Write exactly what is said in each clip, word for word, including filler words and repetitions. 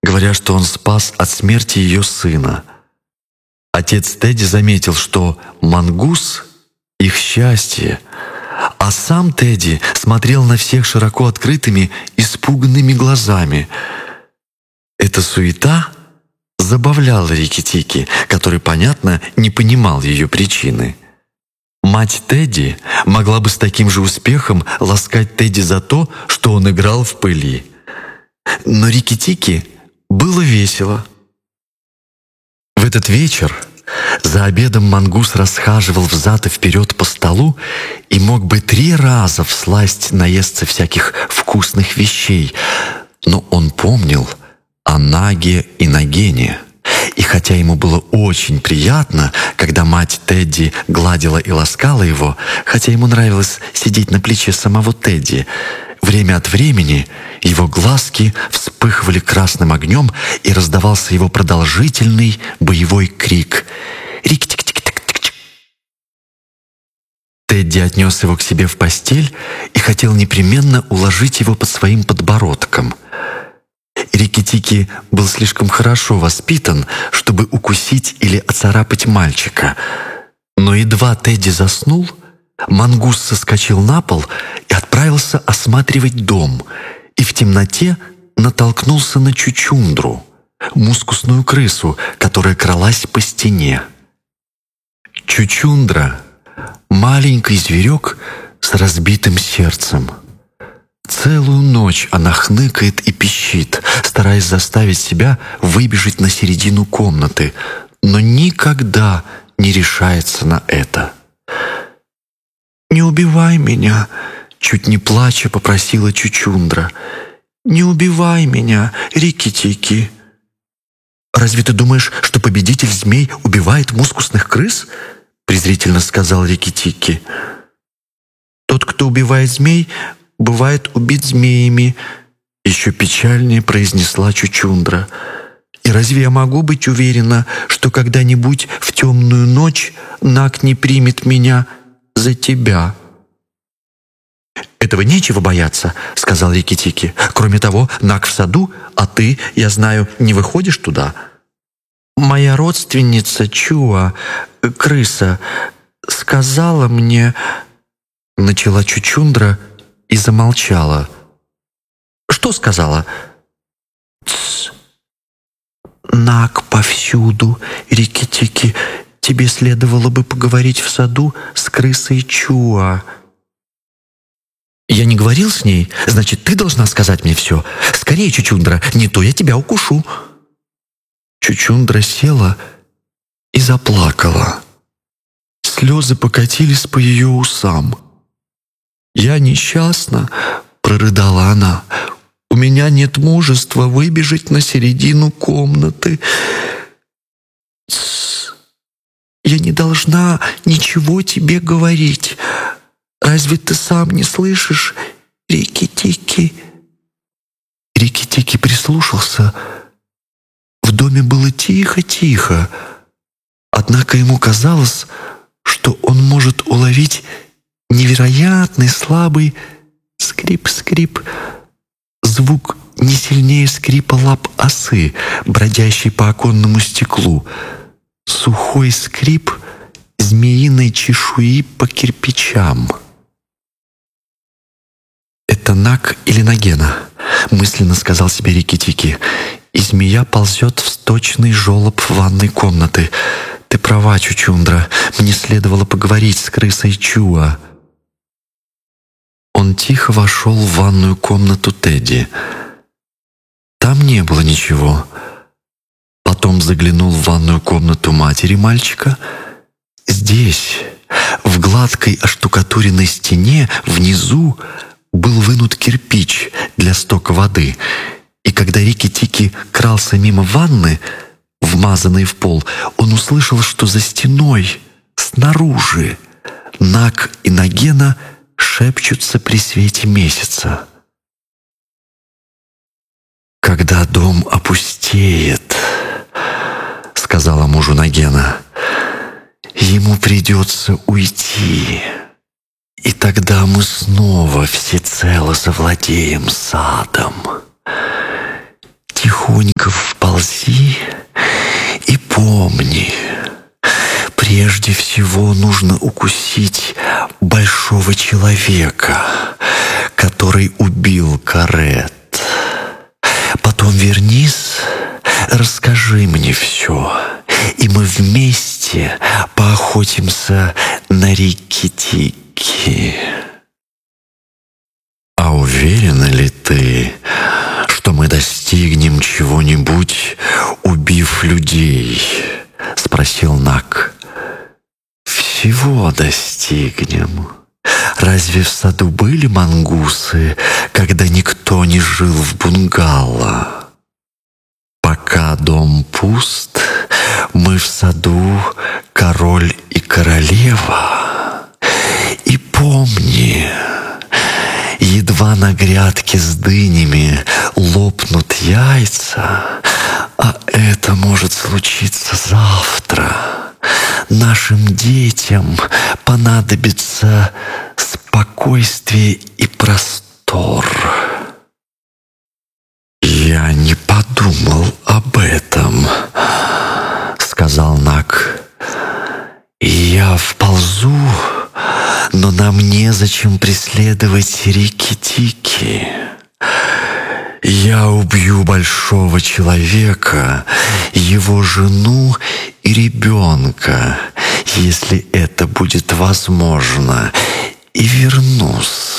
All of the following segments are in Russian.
говоря, что он спас от смерти ее сына. Отец Тедди заметил, что мангус — их счастье, а сам Тедди смотрел на всех широко открытыми, испуганными глазами. Эта суета забавляла Рикки-Тикки, который, понятно, не понимал ее причины. Мать Тедди могла бы с таким же успехом ласкать Тедди за то, что он играл в пыли. Но Рикки-Тикки было весело. В этот вечер за обедом мангус расхаживал взад и вперед по столу и мог бы три раза всласть наесться всяких вкусных вещей, но он помнил о Наге и Нагене. И хотя ему было очень приятно, когда мать Тедди гладила и ласкала его, хотя ему нравилось сидеть на плече самого Тедди, время от времени его глазки вспыхивали красным огнем, и раздавался его продолжительный боевой крик «Рик-тик-тик-тик-тик». Тедди отнес его к себе в постель и хотел непременно уложить его под своим подбородком. Рикки-Тикки был слишком хорошо воспитан, чтобы укусить или оцарапать мальчика. Но едва Тедди заснул, мангус соскочил на пол и отправился осматривать дом, и в темноте натолкнулся на Чучундру, мускусную крысу, которая кралась по стене. Чучундра — маленький зверек с разбитым сердцем. Целую ночь она хныкает и пищит, стараясь заставить себя выбежать на середину комнаты, но никогда не решается на это. «Не убивай меня!» — чуть не плача попросила Чучундра. «Не убивай меня, Рикки-Тикки!» «Разве ты думаешь, что победитель змей убивает мускусных крыс?» — презрительно сказал Рикки-Тикки. «Тот, кто убивает змей, бывает убит змеями», — еще печальнее произнесла Чучундра. «И разве я могу быть уверена, что когда-нибудь в темную ночь Наг не примет меня за тебя?» «Этого нечего бояться», — сказал Рикки-Тикки. «Кроме того, Наг в саду, а ты, я знаю, не выходишь туда». «Моя родственница Чуа, крыса, сказала мне...» — начала Чучундра и замолчала. «Что сказала?» «Тсс! Наг повсюду, Рикки-Тикки. Тебе следовало бы поговорить в саду с крысой Чуа». «Я не говорил с ней? Значит, ты должна сказать мне все. Скорее, Чучундра, не то я тебя укушу». Чучундра села и заплакала. Слезы покатились по ее усам. «Я несчастна», — прорыдала она. «У меня нет мужества выбежать на середину комнаты. Тссс. Я не должна ничего тебе говорить. Разве ты сам не слышишь, Рикки-Тикки?» Рикки-Тикки прислушался. В доме было тихо-тихо, однако ему казалось, что он может уловить невероятный слабый скрип-скрип, звук не сильнее скрипа лап осы, бродящей по оконному стеклу, сухой скрип змеиной чешуи по кирпичам. «Это Наг или Нагена?» — мысленно сказал себе Рикки-Тикки. «И змея ползет в сточный желоб ванной комнаты. Ты права, Чучундра, мне следовало поговорить с крысой Чуа». Он тихо вошел в ванную комнату Тедди. Там не было ничего. Потом заглянул в ванную комнату матери мальчика. Здесь, в гладкой оштукатуренной стене, внизу был вынут кирпич для стока воды, и когда Рикки-Тикки крался мимо ванны, вмазанной в пол, он услышал, что за стеной, снаружи, Наг и Нагена шепчутся при свете месяца. «Когда дом опустеет, — сказала мужу Нагена, — ему придется уйти, и тогда мы снова всецело завладеем садом. тихонько вползи и помни, прежде всего нужно укусить большого человека, который убил Карет. Потом вернись, расскажи мне все, и мы вместе поохотимся на Рикки-Тикки. А уверена ли ты, что мы достигнем чего-нибудь, убив людей? — спросил Наг. Всего достигнем. Разве в саду были мангусы, когда никто не жил в бунгало? Пока дом пуст, мы в саду король и королева. И помни, едва на грядке с дынями лопнут яйца, а это может случиться завтра, нашим детям понадобится спокойствие и простор. «Я не подумал об этом», — сказал Наг. «Я вползу, но нам незачем преследовать Рикки-Тикки. Я убью большого человека, его жену и ребенка, если это будет возможно, и вернусь.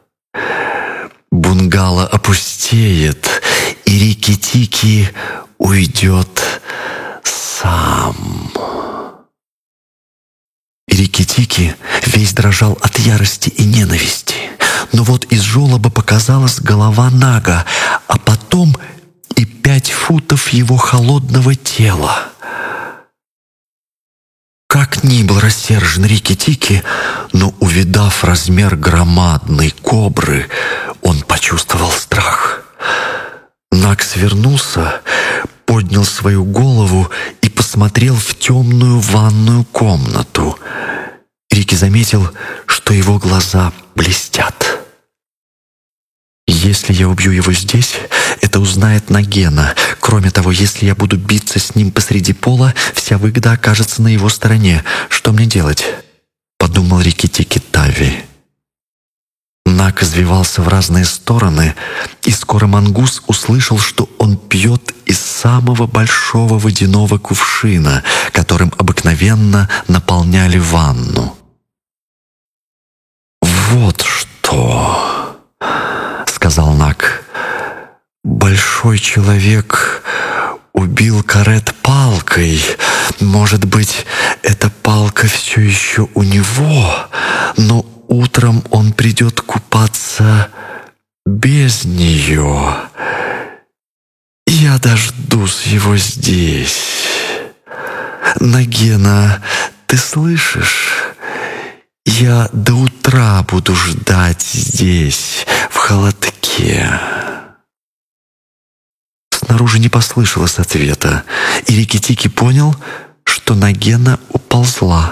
Бунгало опустеет, и Рикки-Тикки уйдет сам». Рикки-Тикки весь дрожал от ярости и ненависти. Но вот из желоба показалась голова Нага, а потом и пять футов его холодного тела. Как ни был рассержен Рикки-Тикки, но, увидав размер громадной кобры, он почувствовал страх. Наг свернулся, поднял свою голову и посмотрел в темную ванную комнату. Рикки заметил, что его глаза блестят. «Если я убью его здесь, это узнает Нагена. Кроме того, если я буду биться с ним посреди пола, вся выгода окажется на его стороне. Что мне делать?» — подумал Рикки-Тикки Тави. Наг извивался в разные стороны, и скоро мангус услышал, что он пьет из самого большого водяного кувшина, которым обыкновенно наполняли ванну. «Вот что!» — сказал Наг. «Большой человек убил Карет палкой. Может быть, эта палка все еще у него, но утром он придет купаться без нее. Я дождусь его здесь. Нагена, ты слышишь? Я до утра буду ждать здесь, в холодке». Снаружи не послышалось ответа, и Рикки-Тикки понял, что Нагена уползла.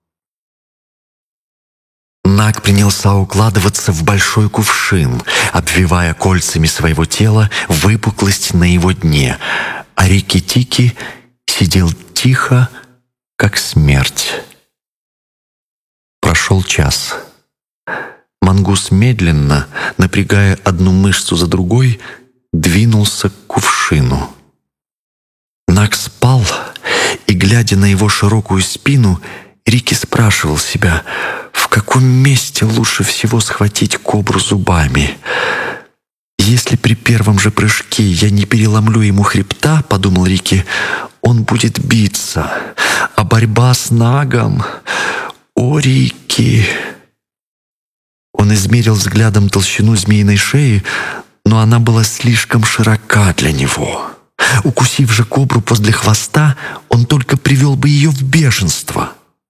Наг принялся укладываться в большой кувшин, обвивая кольцами своего тела выпуклость на его дне, а Рикки-Тикки сидел тихо, как смерть. Прошел час. Мангус медленно, напрягая одну мышцу за другой, двинулся к кувшину. Наг спал, и, глядя на его широкую спину, Рикки спрашивал себя, в каком месте лучше всего схватить кобру зубами. «Если при первом же прыжке я не переломлю ему хребта, — подумал Рикки, — он будет биться, а борьба с Нагом... О, Рикки!» Он измерил взглядом толщину змеиной шеи, но она была слишком широка для него. Укусив же кобру возле хвоста, он только привел бы ее в бешенство.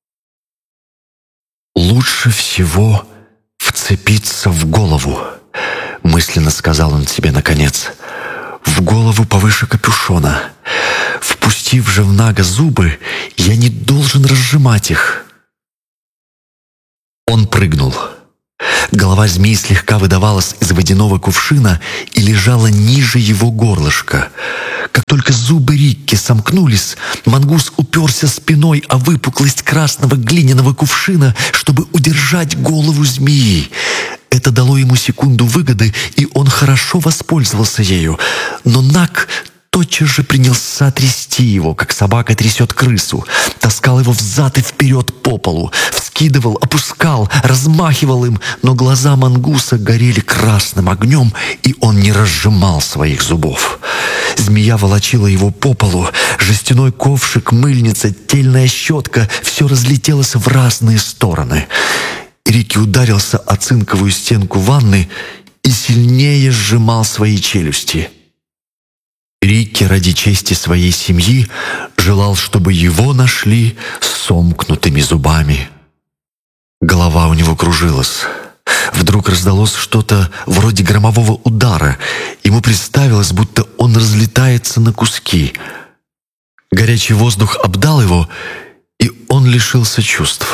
«Лучше всего вцепиться в голову», — мысленно сказал он себе наконец. «В голову повыше капюшона. Впустив же в Нага зубы, я не должен разжимать их». Он прыгнул. Голова змеи слегка выдавалась из водяного кувшина и лежала ниже его горлышка. Как только зубы Рикки сомкнулись, мангус уперся спиной о выпуклость красного глиняного кувшина, чтобы удержать голову змеи. Это дало ему секунду выгоды, и он хорошо воспользовался ею. Но Наг тотчас же принялся трясти его, как собака трясет крысу. Таскал его взад и вперед по полу, вскидывал, опускал, размахивал им, но глаза мангуса горели красным огнем, и он не разжимал своих зубов. Змея волочила его по полу. Жестяной ковшик, мыльница, тельная щетка — все разлетелось в разные стороны. Рикки ударился о цинковую стенку ванны и сильнее сжимал свои челюсти. Рикки ради чести своей семьи желал, чтобы его нашли с сомкнутыми зубами. Голова у него кружилась. Вдруг раздалось что-то вроде громового удара. Ему представилось, будто он разлетается на куски. Горячий воздух обдал его, и он лишился чувств.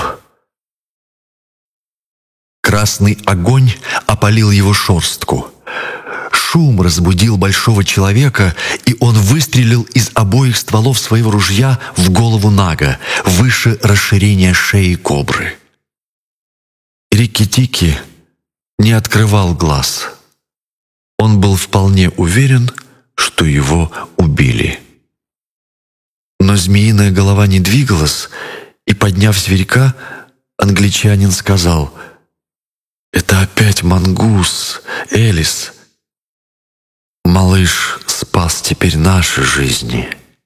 Красный огонь опалил его шерстку. Шум разбудил большого человека, и он выстрелил из обоих стволов своего ружья в голову Нага, выше расширения шеи кобры. Рикки-Тикки не открывал глаз. Он был вполне уверен, что его убили. Но змеиная голова не двигалась, и, подняв зверька, англичанин сказал: «Это опять мангус, Элис. Малыш спас теперь наши жизни».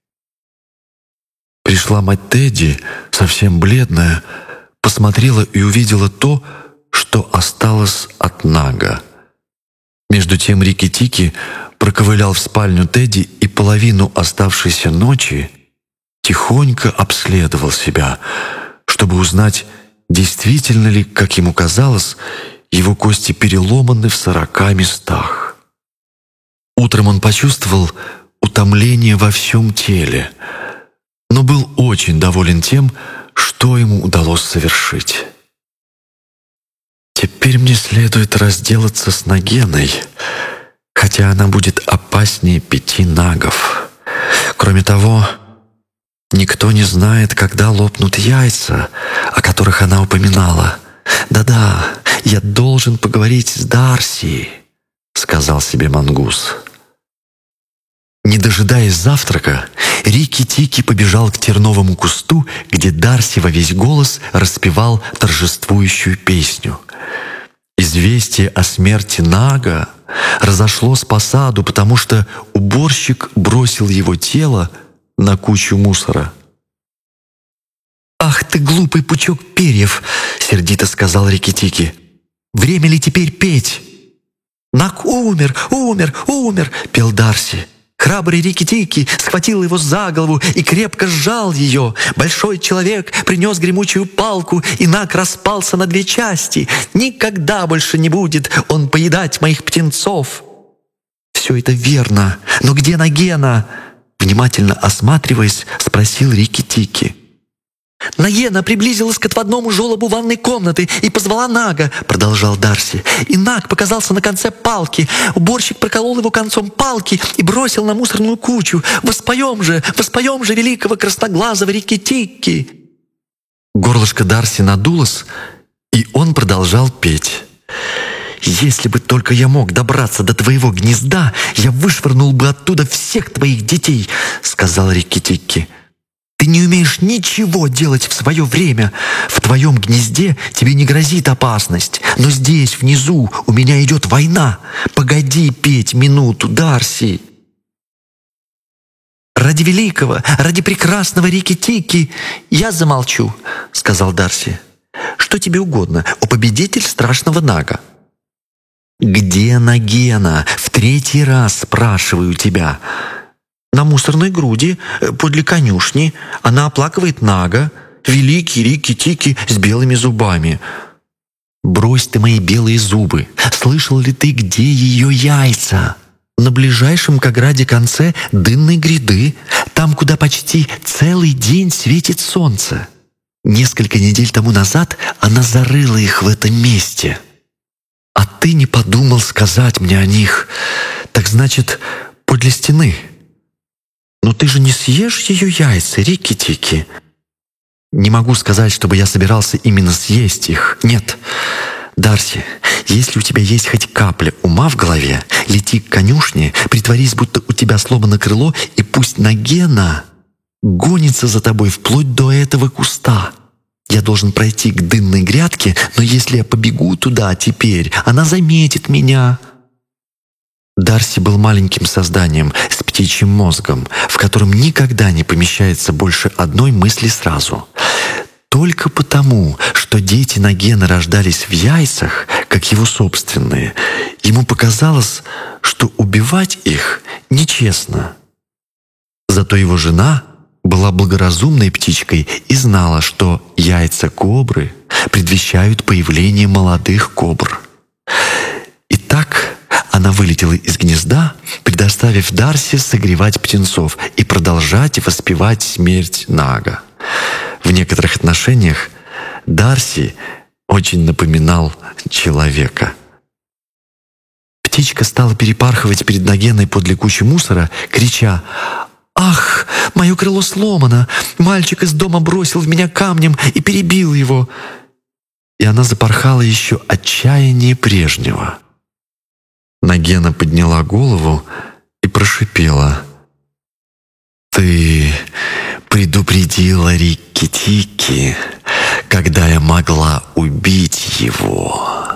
Пришла мать Тедди, совсем бледная, посмотрела и увидела то, что осталось от Нага. Между тем Рикки-Тикки проковылял в спальню Тедди и половину оставшейся ночи тихонько обследовал себя, чтобы узнать, действительно ли, как ему казалось, его кости переломаны в сорока местах. Утром он почувствовал утомление во всем теле, но был очень доволен тем, что ему удалось совершить. «Теперь мне следует разделаться с Нагеной, хотя она будет опаснее пяти нагов. Кроме того, никто не знает, когда лопнут яйца, о которых она упоминала. Да-да, я должен поговорить с Дарси», — сказал себе мангус. Не дожидаясь завтрака, Рикки-Тикки побежал к терновому кусту, где Дарси во весь голос распевал торжествующую песню. Известие о смерти Нага разошлось по саду, потому что уборщик бросил его тело на кучу мусора. «Ах ты, глупый пучок перьев!» — сердито сказал Рикки-Тикки. «Время ли теперь петь?» «Наг умер, умер, умер!» — пел Дарси. Храбрый Рикки-Тикки схватил его за голову и крепко сжал ее. Большой человек принес гремучую палку, и Наг распался на две части. Никогда больше не будет он поедать моих птенцов. «Все это верно, но где Нагена?» Внимательно осматриваясь, спросил Рикки-Тикки. «Нагена приблизилась к отводному желобу ванной комнаты и позвала Нага», — продолжал Дарси. «И Наг показался на конце палки. Уборщик проколол его концом палки и бросил на мусорную кучу. Воспоем же, воспоем же великого красноглазого Рикки-Тикки». Горлышко Дарси надулось, и он продолжал петь. «Если бы только я мог добраться до твоего гнезда, я вышвырнул бы оттуда всех твоих детей», — сказал Рикки-Тикки. «Ты не умеешь ничего делать в свое время. В твоем гнезде тебе не грозит опасность, но здесь, внизу, у меня идет война. Погоди петь минуту, Дарси». «Ради великого, ради прекрасного Рикки-Тикки я замолчу», — сказал Дарси. «Что тебе угодно, о победитель страшного Нага». «Где Нагена? В третий раз спрашиваю тебя». «На мусорной груди, подле конюшни. Она оплакивает Нага, великий Рикки-Тикки с белыми зубами». «Брось ты мои белые зубы. Слышал ли ты, где ее яйца?» «На ближайшем к ограде конце дынной гряды, там, куда почти целый день светит солнце. Несколько недель тому назад она зарыла их в этом месте». А ты не подумал сказать мне о них. Так значит, подле стены. Но ты же не съешь ее яйца, Рикки-Тикки. Не могу сказать, чтобы я собирался именно съесть их. Нет. Дарси, если у тебя есть хоть капля ума в голове, лети к конюшне, притворись, будто у тебя сломано крыло, и пусть Нагена гонится за тобой вплоть до этого куста. Я должен пройти к дынной грядке, но если я побегу туда теперь, она заметит меня». Дарси был маленьким созданием с птичьим мозгом, в котором никогда не помещается больше одной мысли сразу. Только потому, что дети Нагена рождались в яйцах, как его собственные, ему показалось, что убивать их нечестно. Зато его жена была благоразумной птичкой и знала, что яйца кобры предвещают появление молодых кобр. Итак, она вылетела из гнезда, предоставив Дарси согревать птенцов и продолжать воспевать смерть Нага. В некоторых отношениях Дарси очень напоминал человека. Птичка стала перепархивать перед Нагеной подле кучи мусора, крича: «Ах, мое крыло сломано! Мальчик из дома бросил в меня камнем и перебил его!» И она запорхала еще отчаяннее прежнего. Нагена подняла голову и прошипела: «Ты предупредила Рикки-Тикки, когда я могла убить его.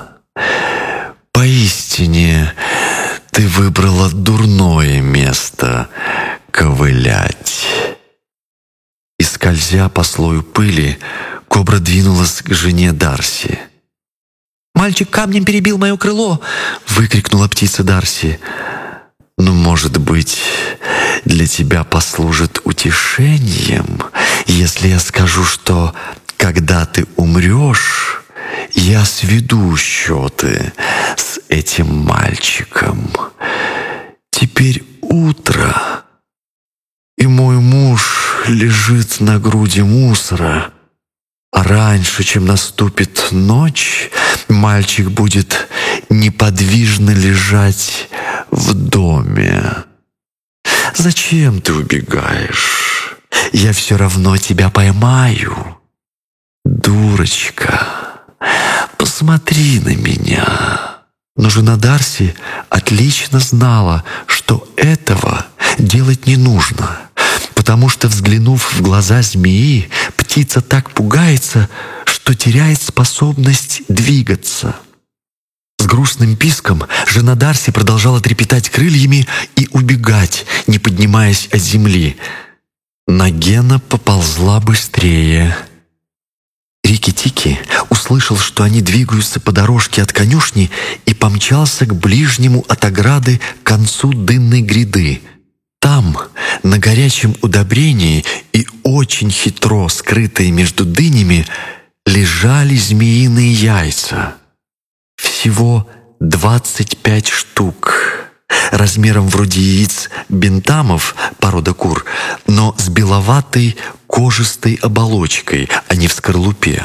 Поистине, ты выбрала дурное место ковылять». И, скользя по слою пыли, кобра двинулась к жене Дарси. «Мальчик камнем перебил мое крыло!» — выкрикнула птица Дарси. «Ну, может быть, для тебя послужит утешением, если я скажу, что, когда ты умрешь, я сведу счеты с этим мальчиком. Теперь утро, и мой муж лежит на груди мусора, а раньше, чем наступит ночь, мальчик будет неподвижно лежать в доме. Зачем ты убегаешь? Я все равно тебя поймаю. Дурочка, посмотри на меня». Но жена Дарси отлично знала, что этого делать не нужно, потому что, взглянув в глаза змеи, птица так пугается, что теряет способность двигаться. С грустным писком жена Дарси продолжала трепетать крыльями и убегать, не поднимаясь от земли. Нагена поползла быстрее. Рикки-Тикки услышал, что они двигаются по дорожке от конюшни, и помчался к ближнему от ограды концу дынной гряды. Там, на горячем удобрении и очень хитро скрытые между дынями, лежали змеиные яйца. Всего двадцать пять штук, размером вроде яиц бентамов, порода кур, но с беловатой кожистой оболочкой, а не в скорлупе.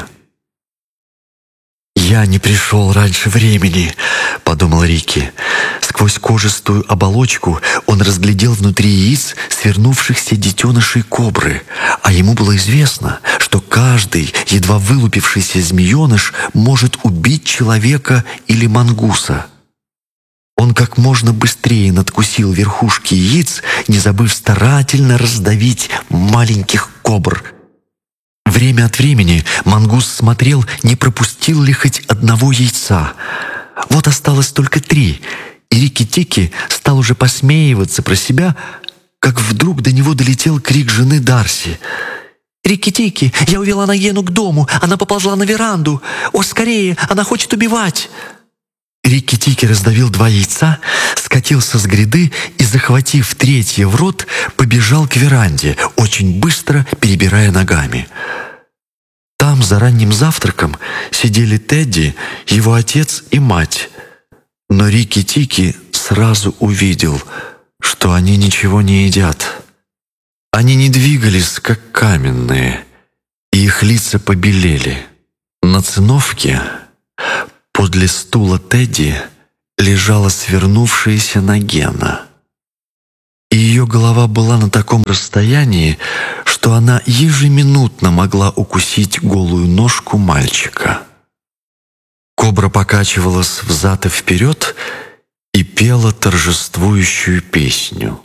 «Я не пришел раньше времени», — подумал Рикки. Сквозь кожистую оболочку он разглядел внутри яиц свернувшихся детенышей кобры, а ему было известно, что каждый едва вылупившийся змееныш может убить человека или мангуса. Он как можно быстрее надкусил верхушки яиц, не забыв старательно раздавить маленьких кобр. Время от времени мангус смотрел, не пропустил ли хоть одного яйца. Вот осталось только три, и Рикки-Тикки стал уже посмеиваться про себя, как вдруг до него долетел крик жены Дарси. «Рикки-Тикки, я увела Нагену к дому, она поползла на веранду! О, скорее, она хочет убивать!» Рикки-Тикки раздавил два яйца, скатился с гряды и, захватив третье в рот, побежал к веранде, очень быстро перебирая ногами. Там за ранним завтраком сидели Тедди, его отец и мать. Но Рикки-Тикки сразу увидел, что они ничего не едят. Они не двигались, как каменные, и их лица побелели. На циновке Подле стула Тедди лежала свернувшаяся Нагена. И ее голова была на таком расстоянии, что она ежеминутно могла укусить голую ножку мальчика. Кобра покачивалась взад и вперед и пела торжествующую песню.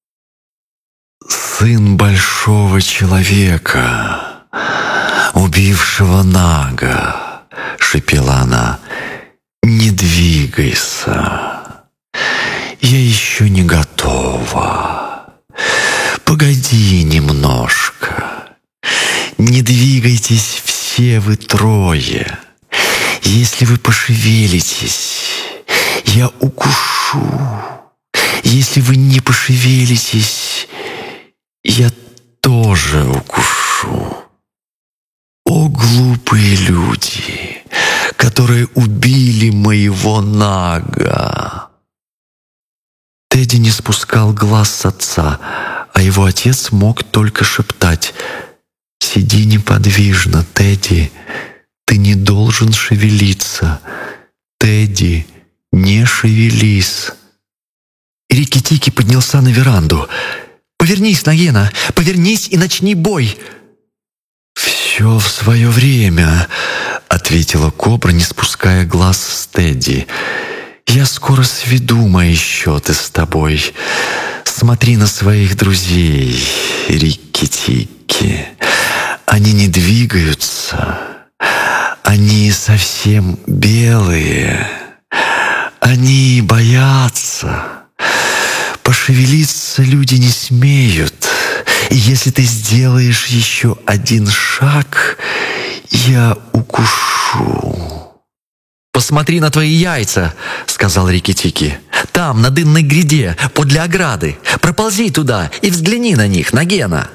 «Сын большого человека, убившего Нага», — шепела она, — «не двигайся, я еще не готова. Погоди немножко, не двигайтесь все вы трое. Если вы пошевелитесь, я укушу. Если вы не пошевелитесь, я тоже укушу. О, глупые люди, которые убили моего Нага!» Тедди не спускал глаз с отца, а его отец мог только шептать: «Сиди неподвижно, Тедди, ты не должен шевелиться. Тедди, не шевелись». Рикки-Тикки поднялся на веранду. «Повернись, Нагена, повернись и начни бой!» «Все в свое время», — ответила Кобра, не спуская глаз с Тедди. «Я скоро сведу мои счеты с тобой. Смотри на своих друзей, Рикки-Тикки. Они не двигаются. Они совсем белые. Они боятся. Пошевелиться люди не смеют. И если ты сделаешь еще один шаг, я укушу». «Посмотри на твои яйца», — сказал Рикки-Тикки. «Там, на дынной гряде, подле ограды. Проползи туда и взгляни на них, Нагена».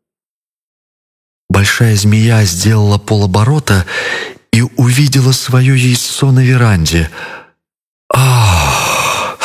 Большая змея сделала полоборота и увидела свое яйцо на веранде. «Ах,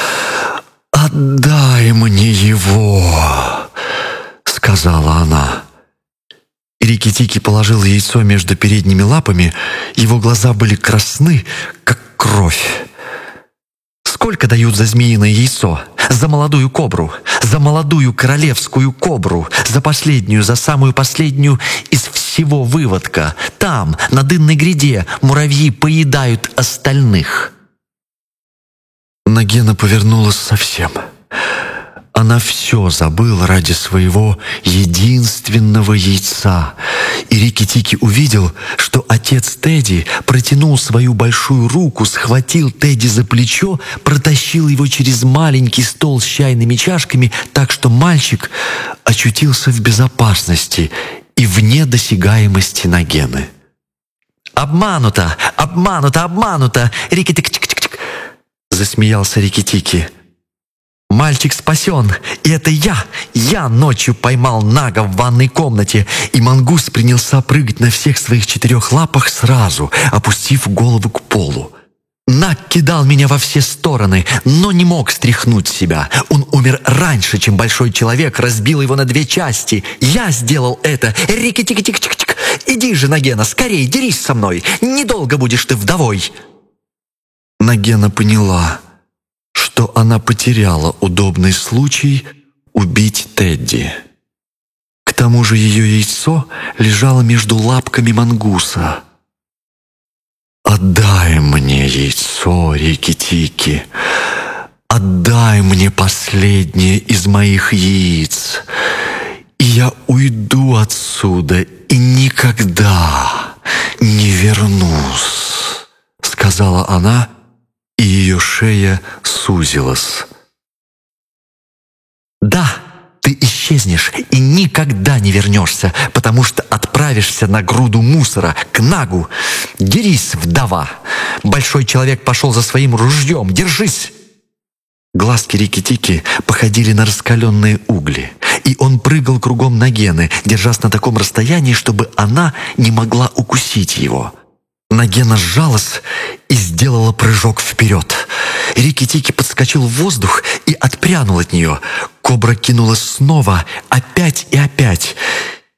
отдай мне его», — сказала она. Рикки-Тикки положил яйцо между передними лапами, его глаза были красны, как кровь. «Сколько дают за змеиное яйцо? За молодую кобру? За молодую королевскую кобру? За последнюю, за самую последнюю из всего выводка? Там, на дынной гряде, муравьи поедают остальных». Нагена повернулась совсем. Она все забыла ради своего единственного яйца. И Рикки-Тикки увидел, что отец Тедди протянул свою большую руку, схватил Тедди за плечо, протащил его через маленький стол с чайными чашками, так что мальчик очутился в безопасности и вне досягаемости Нагены. «Обмануто! Обмануто! Обмануто! Рикки-Тикки-Тикки-Тик!» засмеялся Рикки-Тикки. «Мальчик спасен, и это я, я ночью поймал Нага в ванной комнате». И мангус принялся прыгать на всех своих четырех лапах сразу, опустив голову к полу. Наг кидал меня во все стороны, но не мог стряхнуть себя. Он умер раньше, чем большой человек разбил его на две части. Я сделал это. Рикки-Тикки-Тик-Тик-Тик. Иди же, Нагена, скорей, дерись со мной. Недолго будешь ты вдовой. Нагена поняла, что она потеряла удобный случай убить Тедди. К тому же ее яйцо лежало между лапками мангуса. «Отдай мне яйцо, Рикки-Тикки! Отдай мне последнее из моих яиц, и я уйду отсюда и никогда не вернусь», — сказала она, и ее шея сузилась. «Да, ты исчезнешь и никогда не вернешься, потому что отправишься на груду мусора, к Нагу. Дерись, вдова! Большой человек пошел за своим ружьем. Держись!» Глазки Рикки-Тикки походили на раскаленные угли, и он прыгал кругом Нагены, держась на таком расстоянии, чтобы она не могла укусить его. Нагена сжалась и сделала прыжок вперед. Рикки-Тикки подскочил в воздух и отпрянул от нее. Кобра кинулась снова, опять и опять.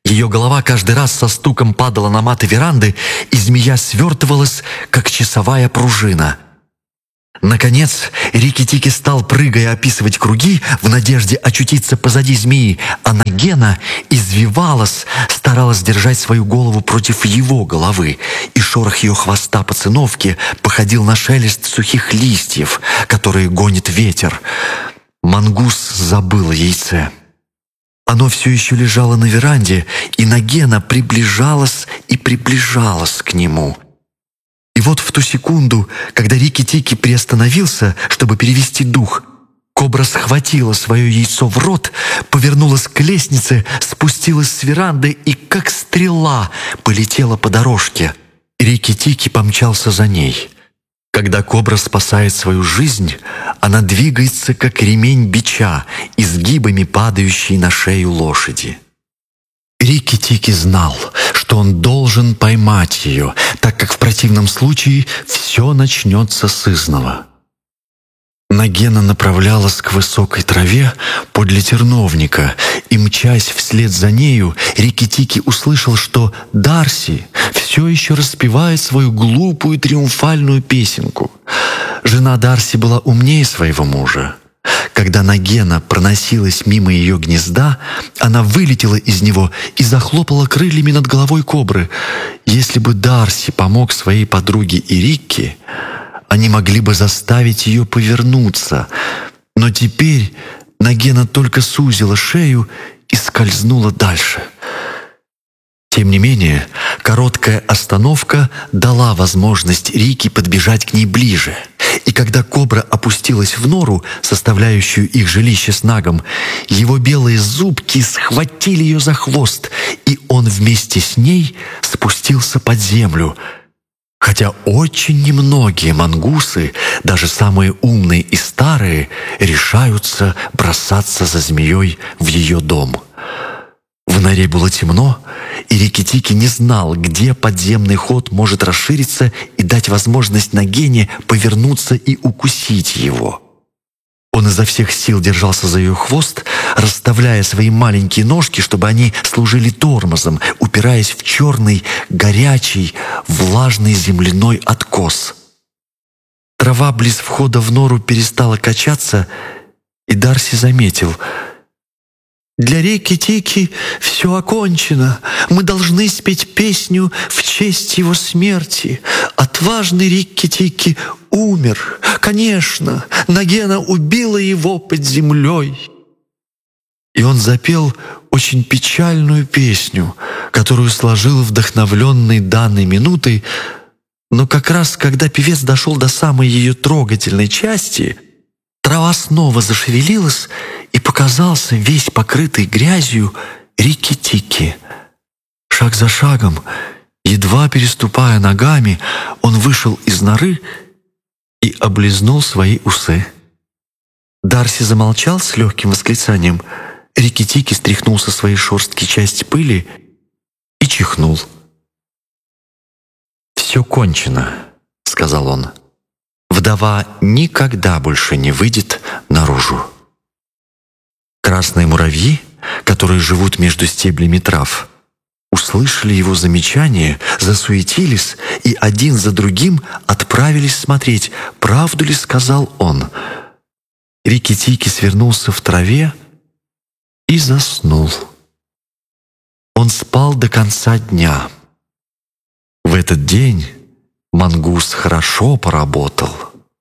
Ее голова каждый раз со стуком падала на маты веранды, и змея свертывалась, как часовая пружина. Наконец, Рикки-Тикки стал, прыгая, описывать круги в надежде очутиться позади змеи, а Нагена извивалась, старалась держать свою голову против его головы, и шорох ее хвоста по циновке походил на шелест сухих листьев, которые гонит ветер. Мангус забыл о яйце. Оно все еще лежало на веранде, и Нагена приближалась и приближалась к нему. И вот в ту секунду, когда Рикки-Тикки приостановился, чтобы перевести дух, кобра схватила свое яйцо в рот, повернулась к лестнице, спустилась с веранды и, как стрела, полетела по дорожке. Рикки-Тикки помчался за ней. Когда кобра спасает свою жизнь, она двигается, как ремень бича, изгибами падающей на шею лошади. Рикки-Тикки знал, что он должен поймать ее, так как в противном случае все начнется сызнова. Нагена направлялась к высокой траве подле терновника, и, мчась вслед за нею, Рикки-Тикки услышал, что Дарси все еще распевает свою глупую триумфальную песенку. Жена Дарси была умнее своего мужа. Когда Нагена проносилась мимо ее гнезда, она вылетела из него и захлопала крыльями над головой кобры. Если бы Дарси помог своей подруге и Рикки, они могли бы заставить ее повернуться. Но теперь Нагена только сузила шею и скользнула дальше. Тем не менее, короткая остановка дала возможность Рикки подбежать к ней ближе. И когда кобра опустилась в нору, составляющую их жилище с Нагом, его белые зубки схватили ее за хвост, и он вместе с ней спустился под землю. Хотя очень немногие мангусы, даже самые умные и старые, решаются бросаться за змеей в ее дом. В норе было темно, и Рикки-Тикки не знал, где подземный ход может расшириться и дать возможность Нагене повернуться и укусить его. Он изо всех сил держался за ее хвост, расставляя свои маленькие ножки, чтобы они служили тормозом, упираясь в черный, горячий, влажный земляной откос. Трава близ входа в нору перестала качаться, и Дарси заметил: «Для Рикки-Тикки все окончено. Мы должны спеть песню в честь его смерти. Отважный Рикки-Тикки умер. Конечно, Нагена убила его под землей». И он запел очень печальную песню, которую сложил вдохновленный данной минутой, но как раз когда певец дошел до самой ее трогательной части, трава снова зашевелилась, и показался весь покрытый грязью Рикки-Тикки. Шаг за шагом, едва переступая ногами, он вышел из норы и облизнул свои усы. Дарси замолчал с легким восклицанием. Рикки-Тикки стряхнул со своей шерстки часть пыли и чихнул. «Все кончено», — сказал он. «Вдова никогда больше не выйдет наружу». Красные муравьи, которые живут между стеблями трав, услышали его замечание, засуетились и один за другим отправились смотреть, правду ли сказал он. Рикки-Тикки свернулся в траве и заснул. Он спал до конца дня. В этот день мангус хорошо поработал.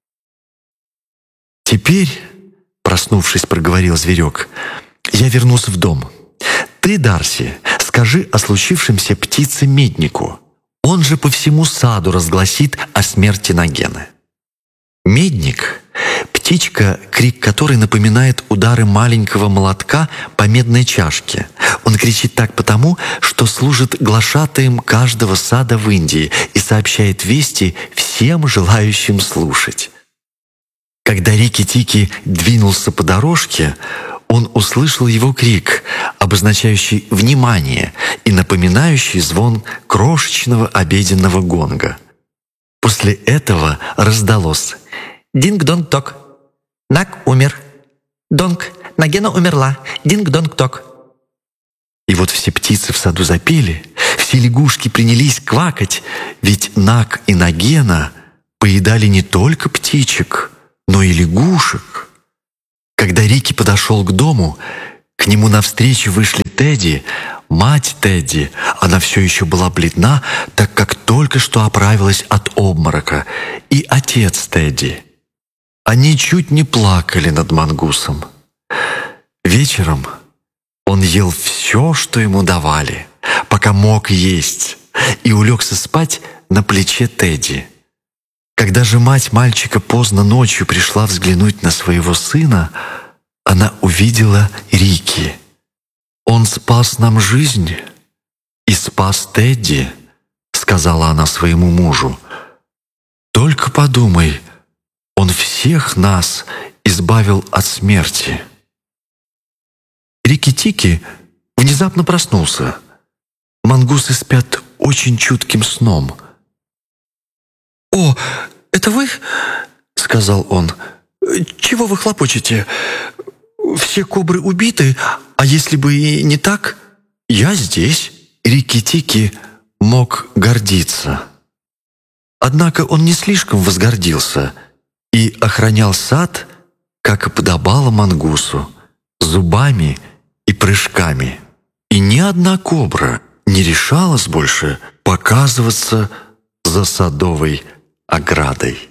«Теперь, — проснувшись, проговорил зверек, — я вернулся в дом. Ты, Дарси, скажи о случившемся птице-меднику. Он же по всему саду разгласит о смерти Нагены». Медник — птичка, крик которой напоминает удары маленького молотка по медной чашке. Он кричит так потому, что служит глашатаем каждого сада в Индии и сообщает вести всем желающим слушать. Когда Рикки-Тикки двинулся по дорожке, он услышал его крик, обозначающий «внимание» и напоминающий звон крошечного обеденного гонга. После этого раздалось «Динг-донг-ток! Наг умер! Донг! Нагена умерла! Динг-донг-ток!» И вот все птицы в саду запели, все лягушки принялись квакать, ведь Наг и Нагена поедали не только птичек, но и лягушек. Когда Рики подошел к дому, к нему навстречу вышли Тедди, мать Тедди. Она все еще была бледна, так как только что оправилась от обморока, и отец Тедди. Они чуть не плакали над мангусом. Вечером он ел все, что ему давали, пока мог есть, и улегся спать на плече Тедди. Когда же мать мальчика поздно ночью пришла взглянуть на своего сына, она увидела Рики. «Он спас нам жизнь и спас Тедди», — сказала она своему мужу. «Только подумай, он всех нас избавил от смерти». Рикки-Тикки внезапно проснулся. Мангусы спят очень чутким сном. «О, это вы?» — сказал он. «Чего вы хлопочете? Все кобры убиты, а если бы и не так, я здесь». Рикки-Тикки мог гордиться. Однако он не слишком возгордился и охранял сад, как и подобало мангусу, зубами и прыжками. И ни одна кобра не решалась больше показываться за садовой оградой.